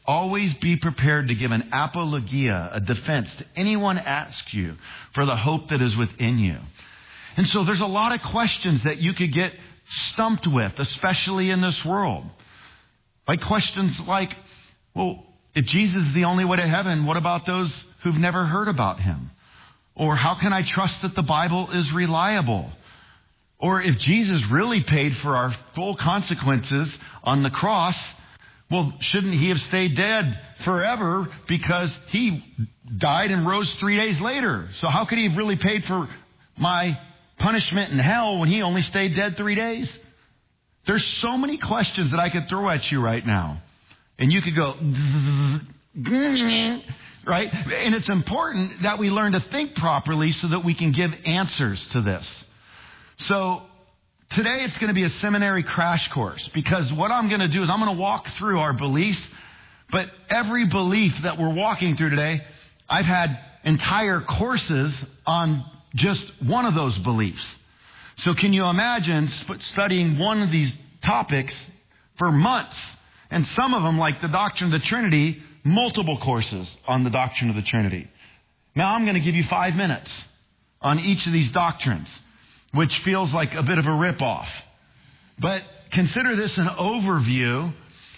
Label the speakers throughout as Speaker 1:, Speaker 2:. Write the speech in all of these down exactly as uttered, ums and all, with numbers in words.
Speaker 1: Always be prepared to give an apologia, a defense to anyone asks you for the hope that is within you. And so there's a lot of questions that you could get stumped with, especially in this world. Like questions like, well, if Jesus is the only way to heaven, what about those who've never heard about him? Or how can I trust that the Bible is reliable? Or if Jesus really paid for our full consequences on the cross, well, shouldn't he have stayed dead forever because he died and rose three days later? So how could he have really paid for my punishment in hell when he only stayed dead three days? There's so many questions that I could throw at you right now. And you could go, right? And it's important that we learn to think properly so that we can give answers to this. So today it's going to be a seminary crash course, because what I'm going to do is I'm going to walk through our beliefs. But every belief that we're walking through today, I've had entire courses on just one of those beliefs. So can you imagine studying one of these topics for months? And some of them, like the doctrine of the Trinity, multiple courses on the doctrine of the Trinity. Now I'm going to give you five minutes on each of these doctrines, which feels like a bit of a ripoff. But consider this an overview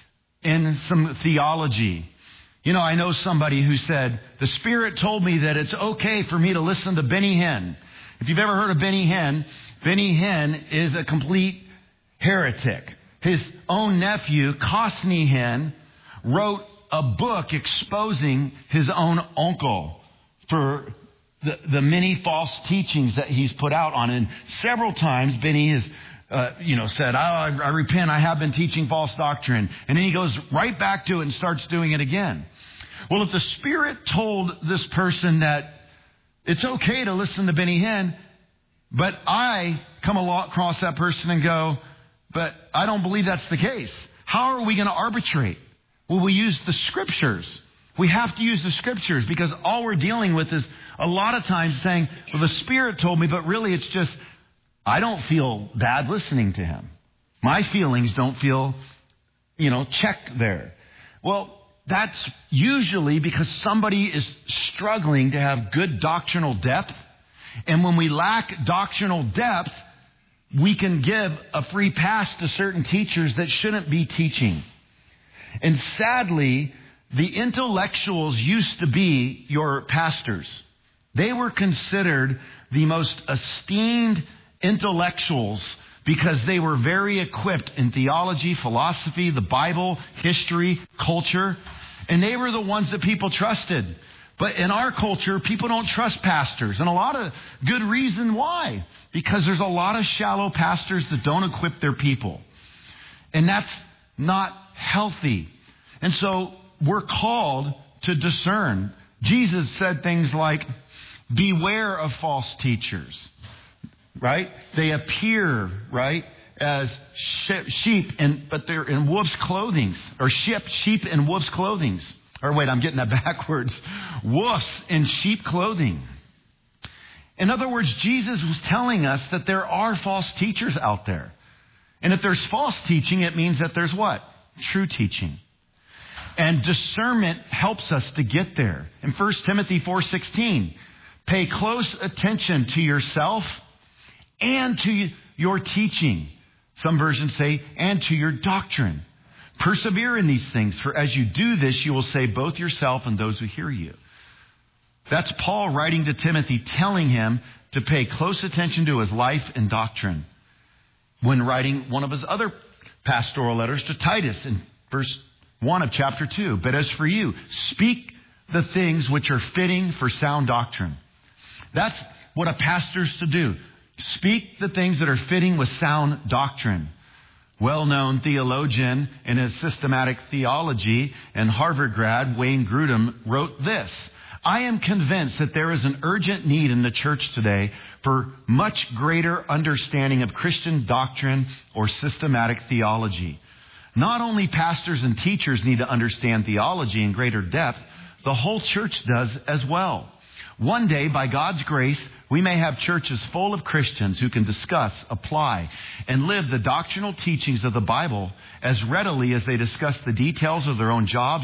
Speaker 1: in some theology. You know, I know somebody who said, the Spirit told me that it's okay for me to listen to Benny Hinn. If you've ever heard of Benny Hinn, Benny Hinn is a complete heretic. His own nephew, Cosney Hinn, wrote a book exposing his own uncle for the, the many false teachings that he's put out on. And several times, Benny has uh, you know, said, oh, I, I repent, I have been teaching false doctrine. And then he goes right back to it and starts doing it again. Well, if the Spirit told this person that it's okay to listen to Benny Hinn, but I come across that person and go, but I don't believe that's the case, how are we going to arbitrate? Well, we use the Scriptures. We have to use the Scriptures, because all we're dealing with is a lot of times saying, well, the Spirit told me, but really it's just, I don't feel bad listening to him. My feelings don't feel, you know, checked there. Well, that's usually because somebody is struggling to have good doctrinal depth. And when we lack doctrinal depth, we can give a free pass to certain teachers that shouldn't be teaching. And sadly, the intellectuals used to be your pastors. They were considered the most esteemed intellectuals because they were very equipped in theology, philosophy, the Bible, history, culture. And they were the ones that people trusted. But in our culture, people don't trust pastors. And a lot of good reason why. Because there's a lot of shallow pastors that don't equip their people. And that's not healthy. And so we're called to discern. Jesus said things like, beware of false teachers. Right? They appear, right, as sheep, in, but they're in wolves' clothing. Or sheep, sheep in wolves' clothing. Or wait, I'm getting that backwards. Wolves in sheep clothing. In other words, Jesus was telling us that there are false teachers out there. And if there's false teaching, it means that there's what? True teaching. And discernment helps us to get there. In First Timothy four sixteen, pay close attention to yourself and to your teaching. Some versions say, and to your doctrine. Persevere in these things, for as you do this, you will save both yourself and those who hear you. That's Paul writing to Timothy, telling him to pay close attention to his life and doctrine when writing one of his other pastoral letters to Titus in verse one of chapter two. But as for you, speak the things which are fitting for sound doctrine. That's what a pastor's to do. Speak the things that are fitting with sound doctrine. Well-known theologian in his systematic theology and Harvard grad, Wayne Grudem, wrote this: I am convinced that there is an urgent need in the church today for much greater understanding of Christian doctrine or systematic theology. Not only pastors and teachers need to understand theology in greater depth, the whole church does as well. One day, by God's grace, we may have churches full of Christians who can discuss, apply, and live the doctrinal teachings of the Bible as readily as they discuss the details of their own jobs